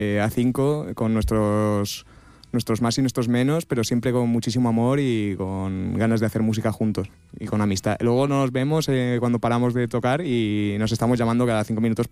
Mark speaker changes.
Speaker 1: A5 con nuestros más y nuestros menos, pero siempre con muchísimo amor y con ganas de hacer música juntos y con amistad. Luego nos vemos cuando paramos de tocar y nos estamos llamando cada 5 minutos